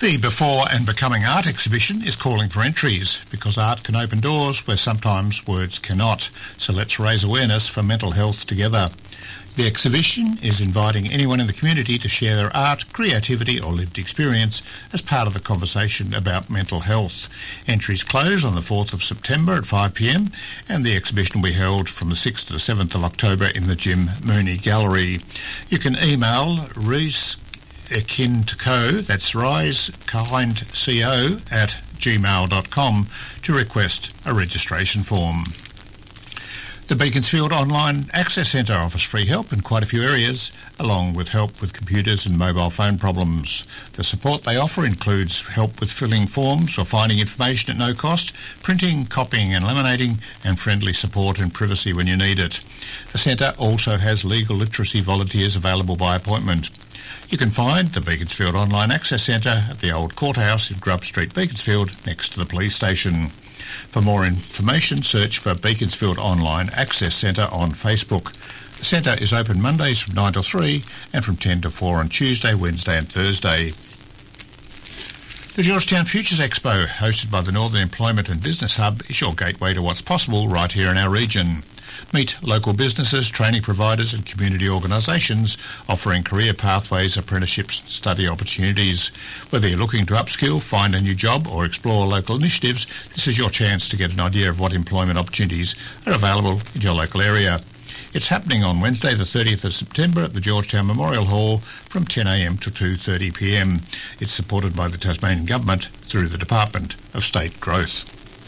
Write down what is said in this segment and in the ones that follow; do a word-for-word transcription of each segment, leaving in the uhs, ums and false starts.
The Before and Becoming Art exhibition is calling for entries because art can open doors where sometimes words cannot. So let's raise awareness for mental health together. The exhibition is inviting anyone in the community to share their art, creativity or lived experience as part of the conversation about mental health. Entries close on the fourth of September at five p m and the exhibition will be held from the sixth to the seventh of October in the Jim Mooney Gallery. You can email Reese Akin to Co, that's risekindco at gmail dot com to request a registration form. The Beaconsfield Online Access Centre offers free help in quite a few areas, along with help with computers and mobile phone problems. The support they offer includes help with filling forms or finding information at no cost, printing, copying and laminating, and friendly support and privacy when you need it. The centre also has legal literacy volunteers available by appointment. You can find the Beaconsfield Online Access Centre at the Old Courthouse in Grub Street, Beaconsfield, next to the police station. For more information, search for Beaconsfield Online Access Centre on Facebook. The centre is open Mondays from nine till three and from ten to four on Tuesday, Wednesday and Thursday. The Georgetown Futures Expo, hosted by the Northern Employment and Business Hub, is your gateway to what's possible right here in our region. Meet local businesses, training providers and community organisations offering career pathways, apprenticeships and study opportunities. Whether you're looking to upskill, find a new job or explore local initiatives, this is your chance to get an idea of what employment opportunities are available in your local area. It's happening on Wednesday the thirtieth of September at the Georgetown Memorial Hall from ten a m to two thirty p m. It's supported by the Tasmanian Government through the Department of State Growth.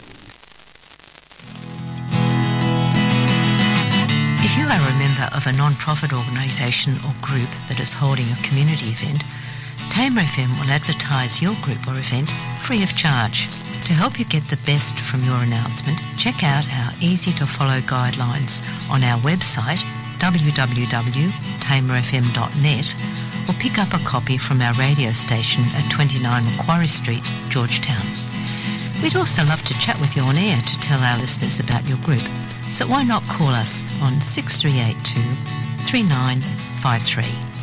If you are a member of a non-profit organisation or group that is holding a community event, Tamer F M will advertise your group or event free of charge. To help you get the best from your announcement, check out our easy-to-follow guidelines on our website w w w dot tamer f m dot net or pick up a copy from our radio station at twenty-nine Macquarie Street, Georgetown. We'd also love to chat with you on air to tell our listeners about your group. So why not call us on six three eight two, three nine five three.